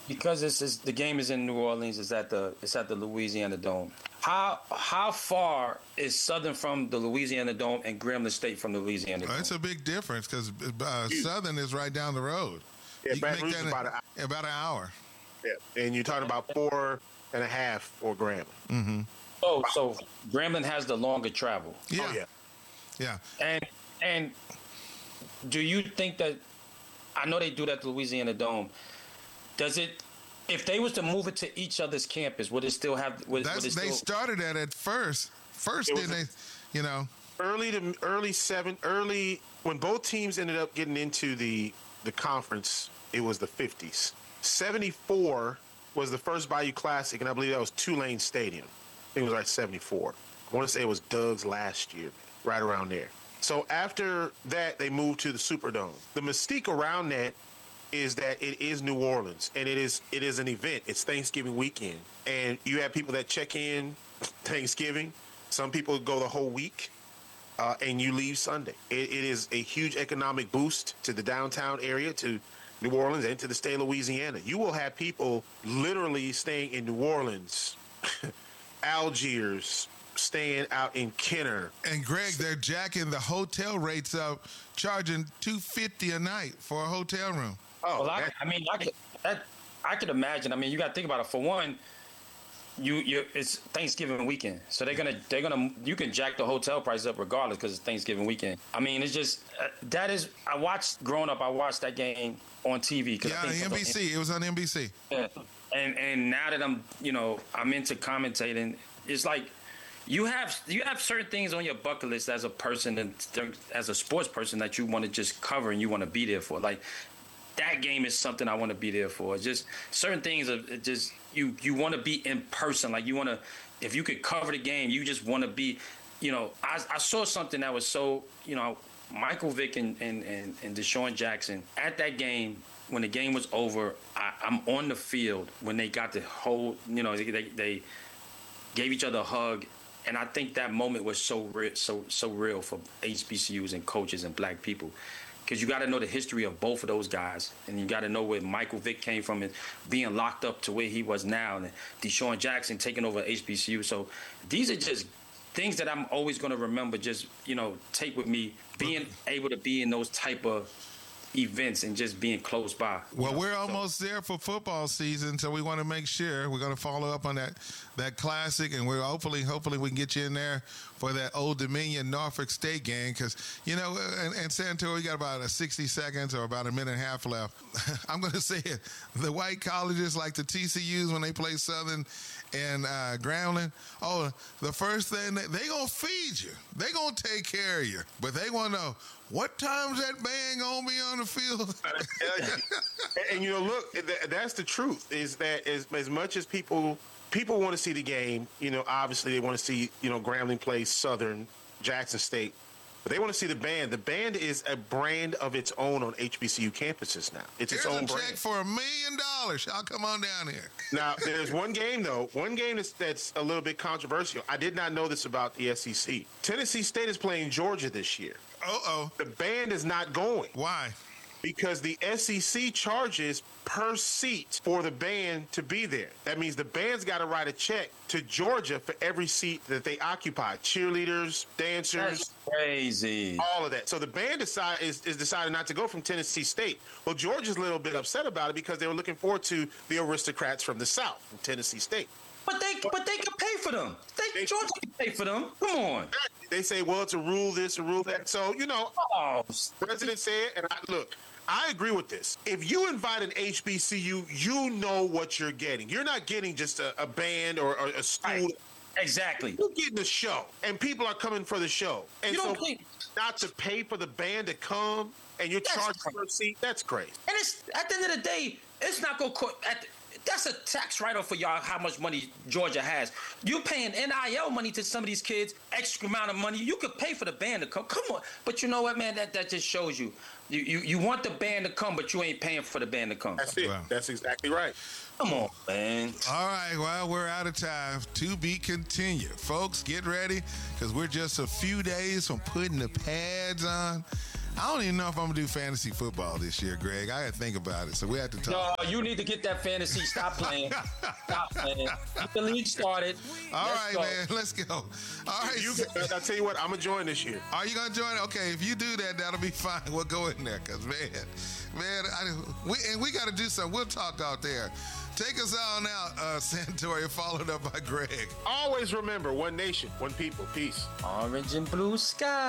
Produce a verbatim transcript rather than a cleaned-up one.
because this is the game is in New Orleans. It's at the it's at the Louisiana Dome. How how far is Southern from the Louisiana Dome and Grambling State from the Louisiana Dome? It's a big difference because uh, Southern is right down the road. Yeah, you Baton can Rouge make is that about an, about an hour. yeah, and you're talking about four and a half for Grambling. Mm-hmm. Oh, so Grambling has the longer travel. Yeah. Oh, yeah. Yeah. And and do you think that, I know they do that to Louisiana Dome, does it, if they was to move it to each other's campus, would it still have, would, That's, would it they still, started that at first. First, It didn't they? was You know. Early to early seven, early when both teams ended up getting into the the conference, it was the fifties. seventy-four was the first Bayou Classic, and I believe that was Tulane Stadium. I think it was like seventy-four. I want to say it was Doug's last year, right around there. So after that, they moved to the Superdome. The mystique around that is that it is New Orleans, and it is it is an event. It's Thanksgiving weekend, and you have people that check in Thanksgiving. Some people go the whole week, uh, and you leave Sunday. It, it is a huge economic boost to the downtown area, to New Orleans, and to the state of Louisiana. You will have people literally staying in New Orleans, Algiers, staying out in Kenner. And Greg, they're jacking the hotel rates up, charging two hundred fifty dollars a night for a hotel room. Oh, well, I, that- I mean, I could, that, I could imagine. I mean, you got to think about it. For one, you you it's Thanksgiving weekend, so they're gonna they're gonna you can jack the hotel price up regardless because it's Thanksgiving weekend. I mean, it's just uh, that is. I watched growing up. I watched that game on T V. Cause Yeah, I think N B C. It was on N B C. Yeah. And and now that I'm you know I'm into commentating, it's like you have you have certain things on your bucket list as a person and as a sports person that you want to just cover and you want to be there for. Like that game is something I want to be there for. It's just certain things are it just you you want to be in person. Like you want to, if you could cover the game, you just want to be. You know, I I saw something that was so you know Michael Vick and and and, and Deshaun Jackson at that game. When the game was over, I, I'm on the field when they got the whole, you know, they, they they gave each other a hug, and I think that moment was so real, so so real for H B C Us and coaches and black people, because you got to know the history of both of those guys, and you got to know where Michael Vick came from and being locked up to where he was now, and Deshaun Jackson taking over H B C U. So these are just things that I'm always going to remember. Just you know, take with me being able to be in those type of events and just being close by. Well, know? we're So- almost there for football season, so we want to make sure we're going to follow up on that that classic, and we're hopefully hopefully we can get you in there for that Old Dominion Norfolk State game, because you know, and, and Santor, we got about a sixty seconds or about a minute and a half left. I'm going to say it: the white colleges like the T C Us when they play Southern and uh, Grambling. Oh, the first thing they, they gonna feed you, they gonna take care of you, but they want to know. What time's that band gonna be on the field? and, and you know, look, th- that's the truth. Is that as as much as people people want to see the game, you know, obviously they want to see you know Grambling play Southern, Jackson State, but they want to see the band. The band is a brand of its own on H B C U campuses now. It's Here's its own a check brand. for a million dollars. Y'all come on down here. Now, there's one game, though, one game that's, that's a little bit controversial. I did not know this about the S E C. Tennessee State is playing Georgia this year. Uh-oh. The band is not going Why? because the S E C charges per seat for the band to be there. That means the band's got to write a check to Georgia for every seat that they occupy. Cheerleaders, dancers, That's crazy. all of that. So the band decide, is, is decided not to go from Tennessee State. Well, Georgia's a little bit upset about it because they were looking forward to the aristocrats from the South, from Tennessee State. But they but they can pay for them. They, They- Georgia can pay for them. Come on. They say, well, it's a rule this, a rule that. So, you know, Oh, President said, and I, look, I agree with this. If you invite an H B C U, you know what you're getting. You're not getting just a, a band or, or a school. right. Exactly. You're getting a show, and people are coming for the show. And You so, don't think- not to pay for the band to come and you're That's charging crazy. for a seat, that's crazy. And it's at the end of the day, it's not gonna co- at the, that's a tax write-off for y'all how much money Georgia has. You're paying N I L money to some of these kids, extra amount of money. You could pay for the band to come. Come on. But you know what, man? That that just shows you. You you, you want the band to come, but you ain't paying for the band to come. That's it. Wow. That's exactly right. Come on, man. All right, well, we're out of time. To be continued. Folks, get ready, because we're just a few days from putting the pads on. I don't even know if I'm gonna do fantasy football this year, Greg. I gotta think about it. So we have to talk. No, you need to get that fantasy. Stop playing. Stop playing. Get the league started. All Let's right, go. man. Let's go. All right. You, I'll tell you what, I'm gonna join this year. Are you gonna join? Okay, if you do that, that'll be fine. We'll go in there, cause man, man, I, we and we got to do something. We'll talk out there. Take us on out, uh, Santoria, followed up by Greg. Always remember, one nation, one people. Peace. Orange and blue sky.